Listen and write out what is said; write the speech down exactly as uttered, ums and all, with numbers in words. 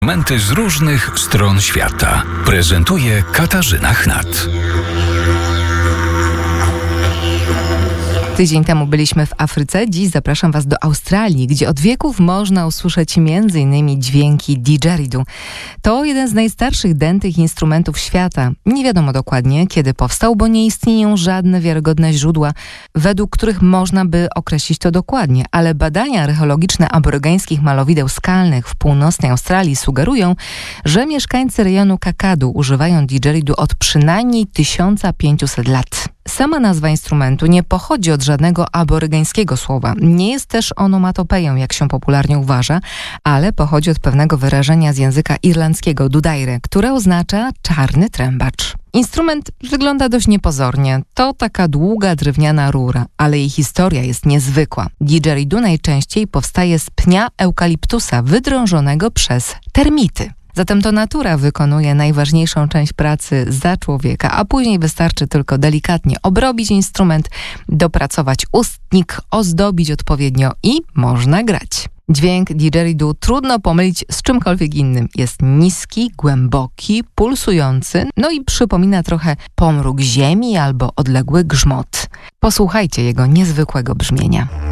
Momenty z różnych stron świata prezentuje Katarzyna Chnat. Tydzień temu byliśmy w Afryce, dziś zapraszam Was do Australii, gdzie od wieków można usłyszeć między innymi dźwięki didgeridoo. To jeden z najstarszych dętych instrumentów świata. Nie wiadomo dokładnie, kiedy powstał, bo nie istnieją żadne wiarygodne źródła, według których można by określić to dokładnie, ale badania archeologiczne aborygeńskich malowideł skalnych w północnej Australii sugerują, że mieszkańcy rejonu Kakadu używają didgeridoo od przynajmniej tysiąc pięćset lat. Sama nazwa instrumentu nie pochodzi od żadnego aborygeńskiego słowa. Nie jest też onomatopeją, jak się popularnie uważa, ale pochodzi od pewnego wyrażenia z języka irlandzkiego dudaire, które oznacza czarny trębacz. Instrument wygląda dość niepozornie. To taka długa drewniana rura, ale jej historia jest niezwykła. Didgeridoo najczęściej powstaje z pnia eukaliptusa wydrążonego przez termity. Zatem to natura wykonuje najważniejszą część pracy za człowieka, a później wystarczy tylko delikatnie obrobić instrument, dopracować ustnik, ozdobić odpowiednio i można grać. Dźwięk didgeridoo trudno pomylić z czymkolwiek innym. Jest niski, głęboki, pulsujący, no i przypomina trochę pomruk ziemi albo odległy grzmot. Posłuchajcie jego niezwykłego brzmienia.